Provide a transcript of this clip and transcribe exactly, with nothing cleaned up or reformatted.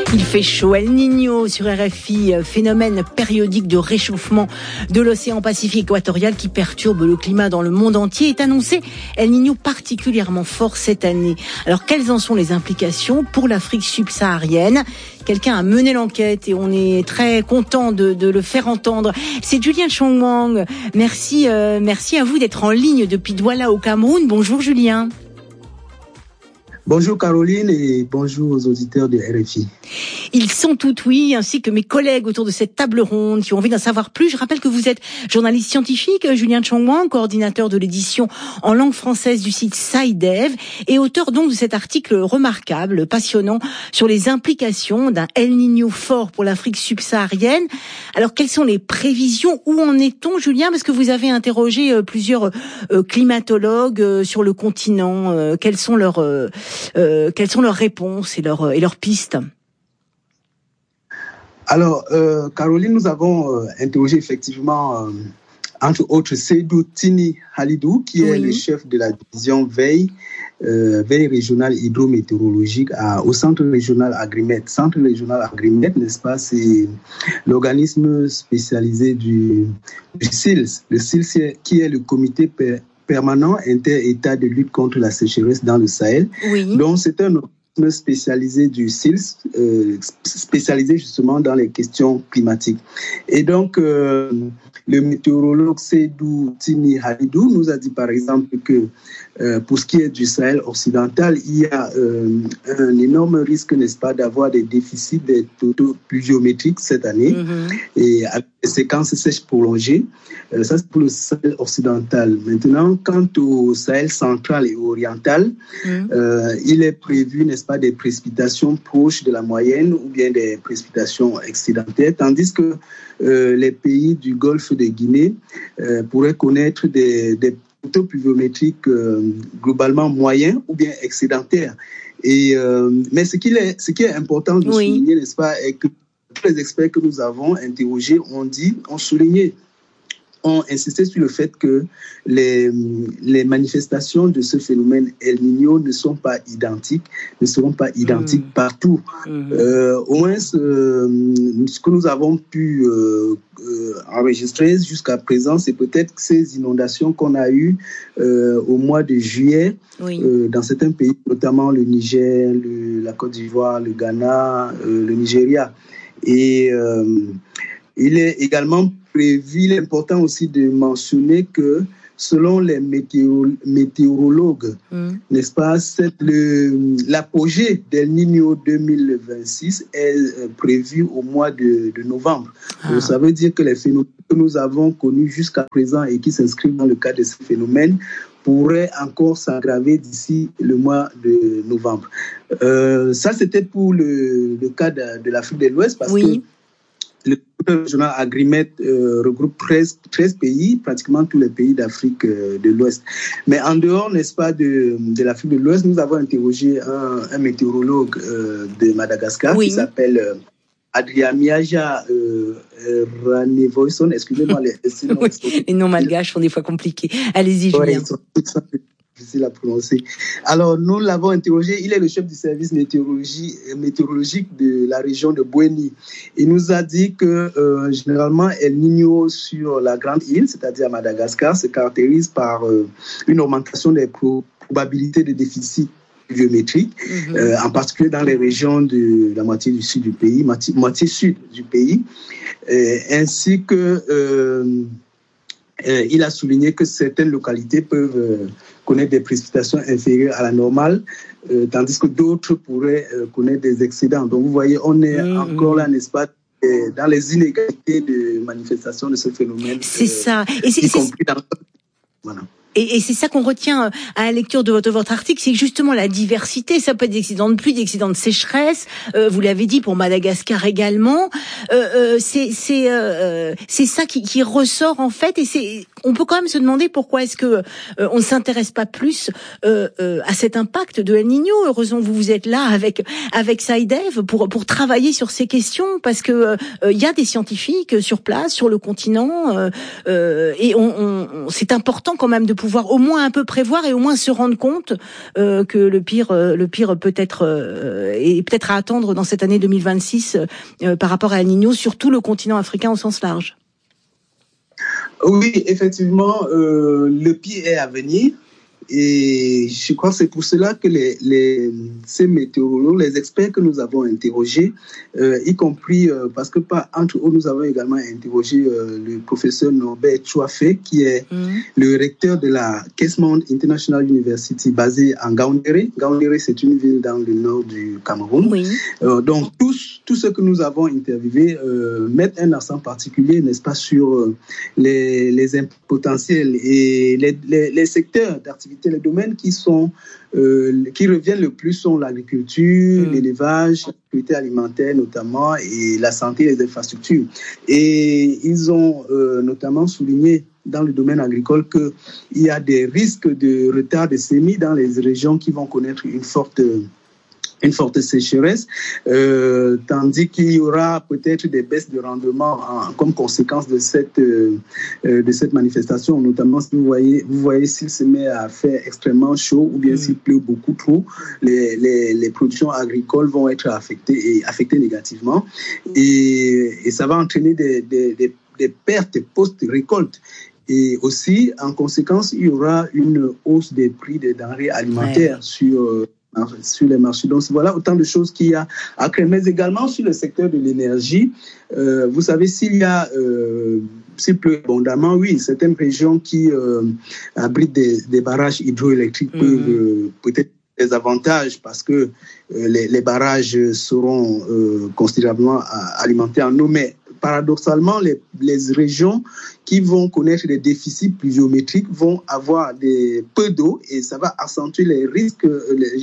Il fait chaud. El Niño sur R F I, phénomène périodique de réchauffement de l'océan Pacifique équatorial qui perturbe le climat dans le monde entier, est annoncé El Niño particulièrement fort cette année. Alors quelles en sont les implications pour l'Afrique subsaharienne ? Quelqu'un a mené l'enquête et on est très content de, de le faire entendre. C'est Julien Chongwang. Merci, euh, merci à vous d'être en ligne depuis Douala au Cameroun. Bonjour Julien. Bonjour Caroline et bonjour aux auditeurs de R F I. Ils sont tout oui, ainsi que mes collègues autour de cette table ronde qui ont envie d'en savoir plus. Je rappelle que vous êtes journaliste scientifique, Julien Chongwang, coordinateur de l'édition en langue française du site SciDev et auteur donc de cet article remarquable, passionnant, sur les implications d'un El Niño fort pour l'Afrique subsaharienne. Alors quelles sont les prévisions ? Où en est-on, Julien ? Parce que vous avez interrogé plusieurs climatologues sur le continent. Quelles sont leurs... Euh, quelles sont leurs réponses et leurs, et leurs pistes ? Alors, euh, Caroline, nous avons euh, interrogé effectivement, euh, entre autres, Seydou Tini Halidou, qui oui. est le chef de la division veille, euh, veille régionale hydrométéorologique à, au Centre régional Agrimet. Centre régional Agrimet, n'est-ce pas, c'est l'organisme spécialisé du, du C I L S. Le C I L S qui est le comité per, permanent inter-État de lutte contre la sécheresse dans le Sahel. Oui. Donc, c'est un organisme spécialisé du C I L S, euh, spécialisé justement dans les questions climatiques. Et donc, euh, le météorologue Seydou Tini Halidou nous a dit par exemple que euh, pour ce qui est du Sahel occidental, il y a euh, un énorme risque, n'est-ce pas, d'avoir des déficits des totaux pluviométriques cette année, mm-hmm. et avec des séquences sèches prolongées. Euh, ça, c'est pour le Sahel occidental. Maintenant, quant au Sahel central et oriental, mm. euh, il est prévu, n'est-ce pas, des précipitations proches de la moyenne ou bien des précipitations excédentaires, tandis que euh, les pays du Golfe de Guinée euh, pourraient connaître des, des taux pluviométriques euh, globalement moyens ou bien excédentaires. Et, euh, mais ce qui, est, ce qui est important de oui. souligner, n'est-ce pas, est que tous les experts que nous avons interrogés ont dit, ont souligné, ont insisté sur le fait que les, les manifestations de ce phénomène El Niño ne sont pas identiques, ne seront pas identiques mmh. partout. Mmh. Euh, au moins, ce, ce que nous avons pu euh, euh, enregistrer jusqu'à présent, c'est peut-être ces inondations qu'on a eues euh, au mois de juillet oui. euh, dans certains pays, notamment le Niger, le, la Côte d'Ivoire, le Ghana, euh, le Nigeria. Et euh, il est également prévu, il est important aussi de mentionner que selon les météo, météorologues, mm. n'est-ce pas, c'est le, l'apogée d'El Niño deux mille vingt-six est prévu au mois de, de novembre. Ah. Donc, ça veut dire que les phénomènes que nous avons connus jusqu'à présent et qui s'inscrivent dans le cadre de ces phénomènes pourraient encore s'aggraver d'ici le mois de novembre. Euh, ça, c'était pour le, le cas de, de l'Afrique de l'Ouest, parce oui. que le groupe régional Agrimet euh, regroupe treize, treize pays, pratiquement tous les pays d'Afrique euh, de l'Ouest. Mais en dehors, n'est-ce pas, de, de l'Afrique de l'Ouest, nous avons interrogé un, un météorologue euh, de Madagascar oui. qui s'appelle euh, Adria Miaja euh, Ranevoison. Excusez-moi, les, les, oui, les noms malgaches sont des fois compliqués. Allez-y, Julien. Ouais, difficile à prononcer. Alors, nous l'avons interrogé. Il est le chef du service météorologie, météorologique de la région de Bouéni. Il nous a dit que euh, généralement, El Niño sur la grande île, c'est-à-dire à Madagascar, se caractérise par euh, une augmentation des pro- probabilités de déficit pluviométrique, mm-hmm. euh, en particulier dans les régions de la moitié du sud du pays, moitié, moitié sud du pays, euh, ainsi que euh, euh, il a souligné que certaines localités peuvent euh, connaître des précipitations inférieures à la normale, euh, tandis que d'autres pourraient euh, connaître des excédents. Donc vous voyez, on est mmh, encore là, n'est-ce pas, dans les inégalités de manifestation de ce phénomène. C'est euh, ça. Et c'est, y compris dans... Voilà. Et, et c'est ça qu'on retient à la lecture de votre, de votre article, c'est justement la diversité. Ça peut être des accidents de pluie, des accidents de sécheresse. Euh, vous l'avez dit pour Madagascar également. Euh, euh, c'est c'est euh, c'est ça qui, qui ressort en fait. Et c'est on peut quand même se demander pourquoi est-ce que euh, on ne s'intéresse pas plus euh, euh, à cet impact de El Niño. Heureusement, vous vous êtes là avec avec SciDev pour pour travailler sur ces questions, parce que euh, il y a des scientifiques sur place, sur le continent, euh, euh, et on, on, c'est important quand même de pouvoir au moins un peu prévoir et au moins se rendre compte euh, que le pire euh, le pire peut être euh, est peut-être à attendre dans cette année deux mille vingt-six euh, par rapport à El Niño sur tout le continent africain au sens large. Oui, effectivement, euh, le pire est à venir. Et je crois que c'est pour cela que les, les, ces météorologues, les experts que nous avons interrogés, euh, y compris, euh, parce que pas, entre autres, nous avons également interrogé euh, le professeur Norbert Chouafé, qui est mmh. le recteur de la Kesmond International University basée en Gaoundéré. Gaoundéré, c'est une ville dans le nord du Cameroun. Oui. Euh, donc, tous, tous ceux que nous avons interviewés euh, mettent un accent particulier, n'est-ce pas, sur euh, les, les potentiels et les, les, les secteurs d'activité. Les domaines qui sont euh, qui reviennent le plus sont l'agriculture, mmh. l'élevage, la sécurité alimentaire notamment, et la santé et les infrastructures. Et ils ont euh, notamment souligné dans le domaine agricole qu'il y a des risques de retard de semis dans les régions qui vont connaître une forte une forte sécheresse, euh, tandis qu'il y aura peut-être des baisses de rendement en, comme conséquence de cette euh, de cette manifestation, notamment si vous voyez vous voyez s'il se met à faire extrêmement chaud ou bien mmh. s'il pleut beaucoup trop, les, les les productions agricoles vont être affectées et affectées négativement, et, et ça va entraîner des des, des, des pertes post-récolte. Et aussi, en conséquence, il y aura une hausse des prix des denrées alimentaires ouais. sur euh, sur les marchés. Donc voilà autant de choses qu'il y a à créer, mais également sur le secteur de l'énergie. Euh, vous savez, s'il y a euh, s'il pleut abondamment, oui, certaines régions qui euh, abritent des, des barrages hydroélectriques mmh. peuvent euh, peut-être des avantages parce que euh, les, les barrages seront euh, considérablement alimentés en eau, mais paradoxalement, les, les régions qui vont connaître des déficits pluviométriques vont avoir des peu d'eau et ça va accentuer les risques, les